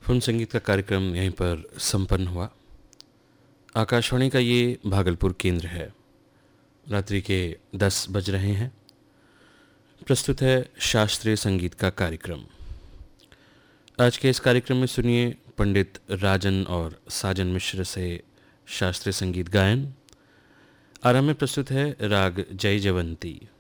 Film संगीत का कार्यक्रम यहीं पर संपन्न हुआ। आकाशवाणी का ये भागलपुर केंद्र है। रात्रि के 10 बज रहे हैं। प्रस्तुत है शास्त्रीय संगीत का कार्यक्रम। आज के इस कार्यक्रम में सुनिए पंडित राजन और साजन मिश्र से शास्त्रीय संगीत गायन। आरंभ में प्रस्तुत है राग जय जयवंती।